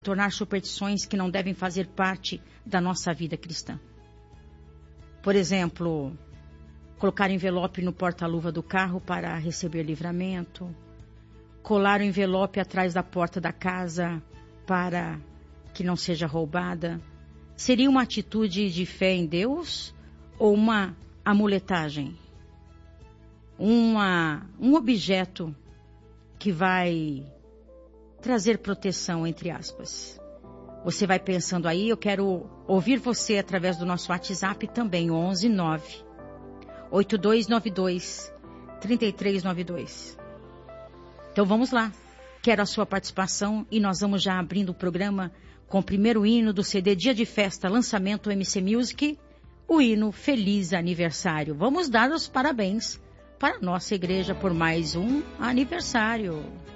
tornar superstições que não devem fazer parte da nossa vida cristã. Por exemplo, colocar envelope no porta-luva do carro para receber livramento, colar o envelope atrás da porta da casa para que não seja roubada. Seria uma atitude de fé em Deus ou uma amuletagem? Um objeto que vai trazer proteção, entre aspas. Você vai pensando aí, eu quero ouvir você através do nosso WhatsApp também, 11 9 8292 3392. Então vamos lá, quero a sua participação e nós vamos já abrindo o programa com o primeiro hino do CD Dia de Festa, lançamento MC Music, o hino Feliz Aniversário. Vamos dar os parabéns para a nossa igreja por mais um aniversário.